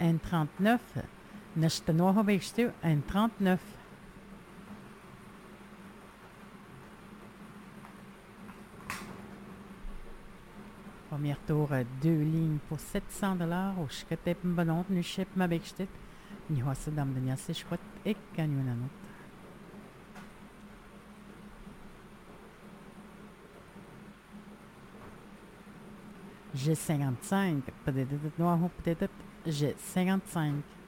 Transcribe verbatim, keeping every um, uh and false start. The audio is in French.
un trente-neuf. Nästa nuoho växte un trente-neuf. Premier tour, deux lignes pour sept cents dollars. Och ska teppen banot, nu köper man växtet. Ni har så dam den jag ser skott, eka nu nanot. J'ai cinquante-cinq, peut-être noir, peut-être j'ai cinquante-cinq.